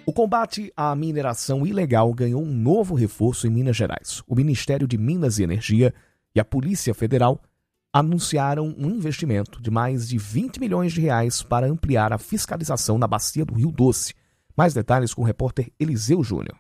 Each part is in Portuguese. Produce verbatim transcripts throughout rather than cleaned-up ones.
O combate à mineração ilegal ganhou um novo reforço em Minas Gerais. O Ministério de Minas e Energia e a Polícia Federal anunciaram um investimento de mais de vinte milhões de reais para ampliar a fiscalização na bacia do Rio Doce. Mais detalhes com o repórter Eliseu Júnior.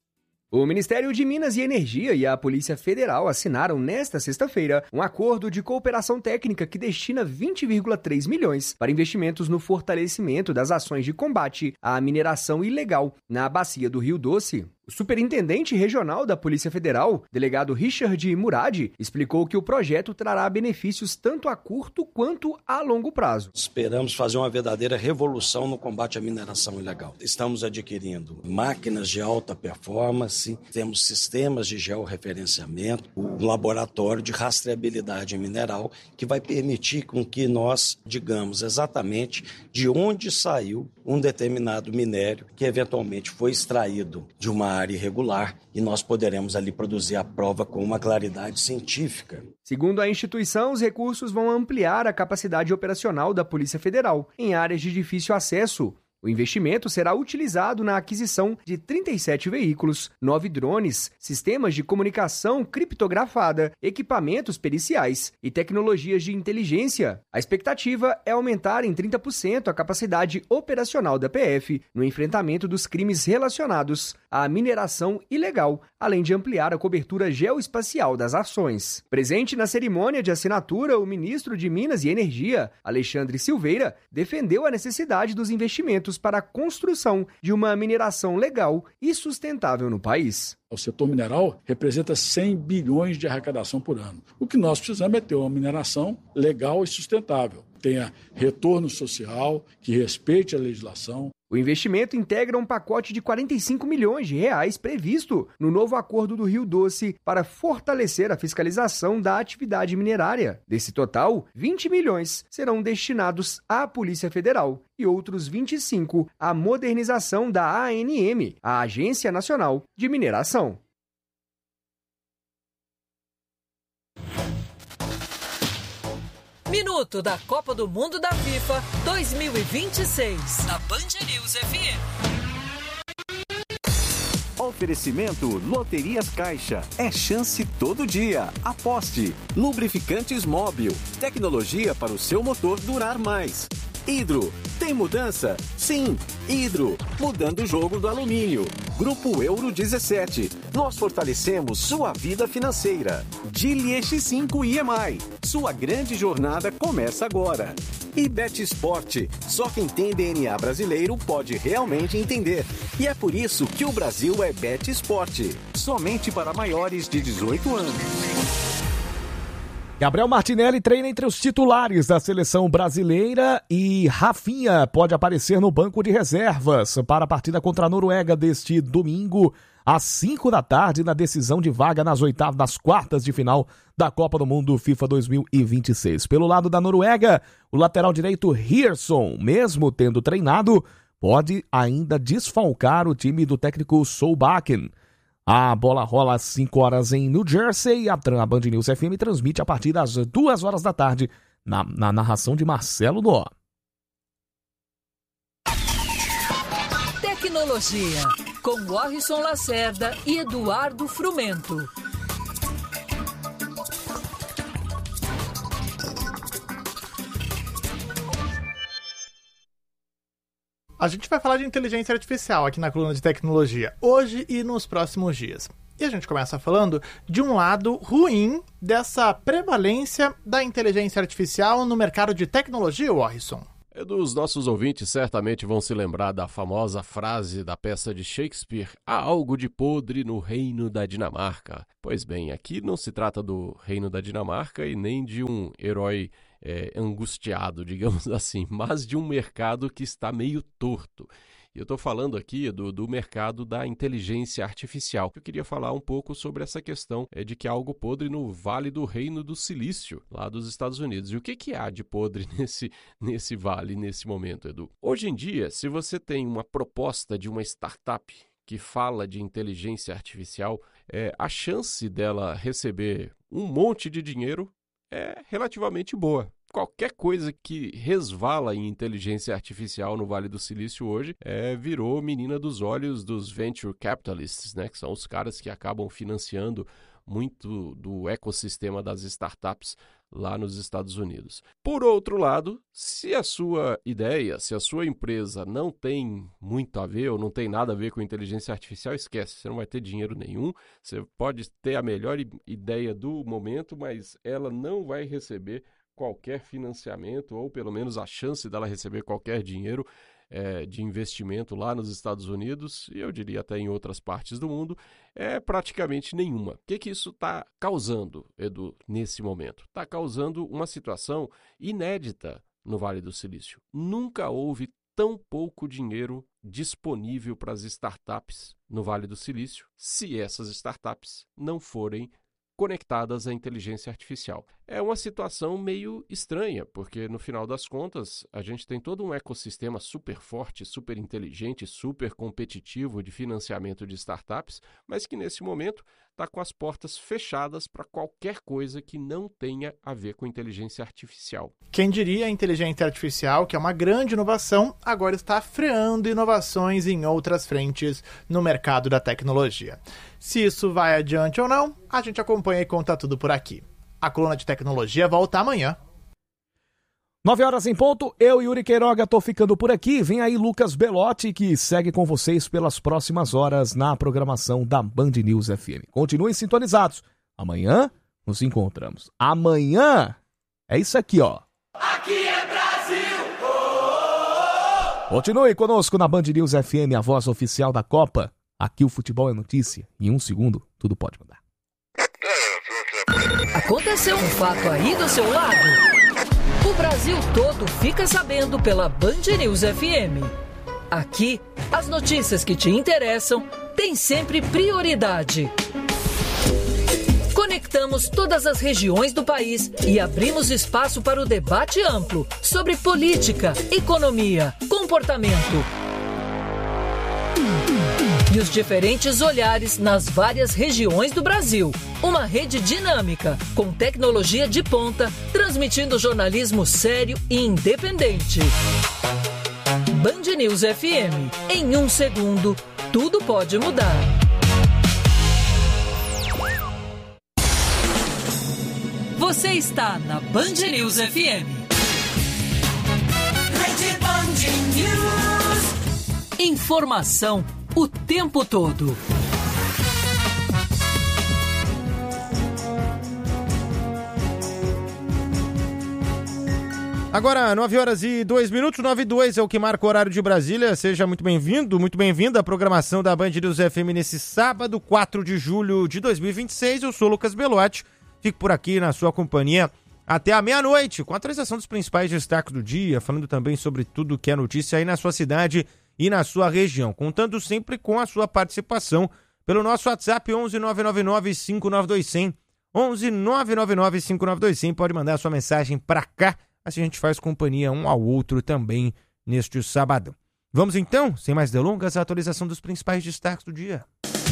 O Ministério de Minas e Energia e a Polícia Federal assinaram nesta sexta-feira um acordo de cooperação técnica que destina vinte vírgula três milhões para investimentos no fortalecimento das ações de combate à mineração ilegal na bacia do Rio Doce. O superintendente regional da Polícia Federal, delegado Richard Murad, explicou que o projeto trará benefícios tanto a curto quanto a longo prazo. Esperamos fazer uma verdadeira revolução no combate à mineração ilegal. Estamos adquirindo máquinas de alta performance, temos sistemas de georreferenciamento, um laboratório de rastreabilidade mineral que vai permitir com que nós digamos exatamente de onde saiu um determinado minério que eventualmente foi extraído de uma área irregular e nós poderemos ali produzir a prova com uma claridade científica. Segundo a instituição, os recursos vão ampliar a capacidade operacional da Polícia Federal em áreas de difícil acesso. O investimento será utilizado na aquisição de trinta e sete veículos, nove drones, sistemas de comunicação criptografada, equipamentos periciais e tecnologias de inteligência. A expectativa é aumentar em trinta por cento a capacidade operacional da P F no enfrentamento dos crimes relacionados à mineração ilegal, além de ampliar a cobertura geoespacial das ações. Presente na cerimônia de assinatura, o ministro de Minas e Energia, Alexandre Silveira, defendeu a necessidade dos investimentos para a construção de uma mineração legal e sustentável no país. O setor mineral representa cem bilhões de arrecadação por ano. O que nós precisamos é ter uma mineração legal e sustentável, tenha retorno social, que respeite a legislação. O investimento integra um pacote de quarenta e cinco milhões de reais previsto no novo Acordo do Rio Doce para fortalecer a fiscalização da atividade minerária. Desse total, vinte milhões serão destinados à Polícia Federal e outros vinte e cinco à modernização da A N M, a Agência Nacional de Mineração. Minuto da Copa do Mundo da FIFA dois mil e vinte e seis, na Band News F M. Oferecimento Loterias Caixa. É chance todo dia. Aposte. Lubrificantes Móbil. Tecnologia para o seu motor durar mais. Hidro. Tem mudança? Sim. Hidro. Mudando o jogo do alumínio. Grupo Euro dezessete. Nós fortalecemos sua vida financeira. Geely X cinco I M I. Sua grande jornada começa agora. E Bet Sport. Só quem tem D N A brasileiro pode realmente entender. E é por isso que o Brasil é Bet Sport. Somente para maiores de dezoito anos. Gabriel Martinelli treina entre os titulares da seleção brasileira e Rafinha pode aparecer no banco de reservas para a partida contra a Noruega deste domingo às cinco da tarde na decisão de vaga nas oitavas, nas quartas de final da Copa do Mundo FIFA dois mil e vinte e seis. Pelo lado da Noruega, o lateral direito Hirson, mesmo tendo treinado, pode ainda desfalcar o time do técnico Solbakken. A bola rola às cinco horas em New Jersey e a Band News F M transmite a partir das duas horas da tarde na, na narração de Marcelo Dó. Tecnologia, com Warrison Lacerda e Eduardo Frumento. A gente vai falar de inteligência artificial aqui na coluna de tecnologia, hoje e nos próximos dias. E a gente começa falando de um lado ruim dessa prevalência da inteligência artificial no mercado de tecnologia, Warrison. Os nossos ouvintes certamente vão se lembrar da famosa frase da peça de Shakespeare: há algo de podre no reino da Dinamarca. Pois bem, aqui não se trata do reino da Dinamarca e nem de um herói é, angustiado, digamos assim, mas de um mercado que está meio torto. E eu estou falando aqui do, do mercado da inteligência artificial. Eu queria falar um pouco sobre essa questão é, de que há algo podre no Vale do Reino do Silício, lá dos Estados Unidos. E o que, que há de podre nesse, nesse vale, nesse momento, Edu? Hoje em dia, se você tem uma proposta de uma startup que fala de inteligência artificial, é, a chance dela receber um monte de dinheiro é relativamente boa. qualquer coisa que resvala em inteligência artificial no Vale do Silício hoje é, virou menina dos olhos dos venture capitalists, né? Que são os caras que acabam financiando muito do ecossistema das startups lá nos Estados Unidos. Por outro lado, se a sua ideia, se a sua empresa não tem muito a ver ou não tem nada a ver com inteligência artificial, esquece, você não vai ter dinheiro nenhum, você pode ter a melhor ideia do momento, mas ela não vai receber qualquer financiamento ou pelo menos a chance dela receber qualquer dinheiro É, de investimento lá nos Estados Unidos, e eu diria até em outras partes do mundo, é praticamente nenhuma. O que, que isso está causando, Edu, nesse momento? Está causando uma situação inédita no Vale do Silício. Nunca houve tão pouco dinheiro disponível para as startups no Vale do Silício, se essas startups não forem conectadas à inteligência artificial. É uma situação meio estranha, porque no final das contas a gente tem todo um ecossistema super forte, super inteligente, super competitivo de financiamento de startups, mas que nesse momento está com as portas fechadas para qualquer coisa que não tenha a ver com inteligência artificial. Quem diria a inteligência artificial, que é uma grande inovação, agora está freando inovações em outras frentes no mercado da tecnologia. Se isso vai adiante ou não, a gente acompanha e conta tudo por aqui. A coluna de tecnologia volta amanhã. Nove horas em ponto, eu e Yuri Queiroga tô ficando por aqui. Vem aí Lucas Belotti, que segue com vocês pelas próximas horas na programação da Band News F M. Continuem sintonizados. Amanhã nos encontramos. Amanhã é isso aqui, ó. Aqui é Brasil! Oh, oh, oh. Continue conosco na Band News F M, a voz oficial da Copa. Aqui o futebol é notícia. Em um segundo, tudo pode mudar. Aconteceu um fato aí do seu lado? O Brasil todo fica sabendo pela Band News F M. Aqui, as notícias que te interessam têm sempre prioridade. Conectamos todas as regiões do país e abrimos espaço para o debate amplo sobre política, economia, comportamento e os diferentes olhares nas várias regiões do Brasil. Uma rede dinâmica, com tecnologia de ponta, transmitindo jornalismo sério e independente. Band News F M. Em um segundo, tudo pode mudar. Você está na Band News F M. Rede Band News. Informação o tempo todo. Agora, nove horas e dois minutos, nove e dois é o que marca o horário de Brasília. Seja muito bem-vindo, muito bem-vinda à programação da Band News F M nesse sábado, quatro de julho de dois mil e vinte e seis. Eu sou o Lucas Belotti, fico por aqui na sua companhia até a meia-noite, com a atualização dos principais destaques do dia, falando também sobre tudo que é notícia aí na sua cidade e na sua região, contando sempre com a sua participação pelo nosso WhatsApp onze nove nove nove cinco nove dois zero zero, onze nove nove nove cinco nove dois zero zero, pode mandar a sua mensagem para cá, assim a gente faz companhia um ao outro também neste sabadão. Vamos então, sem mais delongas, a atualização dos principais destaques do dia.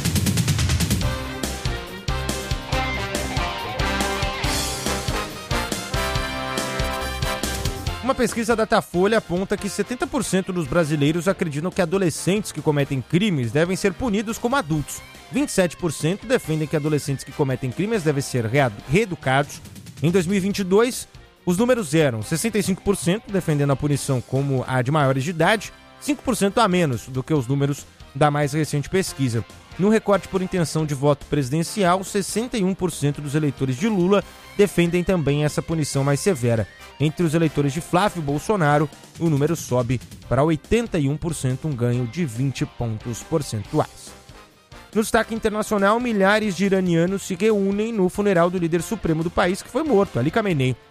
Uma pesquisa da Datafolha aponta que setenta por cento dos brasileiros acreditam que adolescentes que cometem crimes devem ser punidos como adultos. vinte e sete por cento defendem que adolescentes que cometem crimes devem ser reeducados. Em dois mil e vinte e dois, os números eram sessenta e cinco por cento defendendo a punição como a de maiores de idade, cinco por cento a menos do que os números da mais recente pesquisa. No recorte por intenção de voto presidencial, sessenta e um por cento dos eleitores de Lula defendem também essa punição mais severa. Entre os eleitores de Flávio Bolsonaro, o número sobe para oitenta e um por cento, um ganho de vinte pontos percentuais. No destaque internacional, milhares de iranianos se reúnem no funeral do líder supremo do país, que foi morto, Ali Khamenei.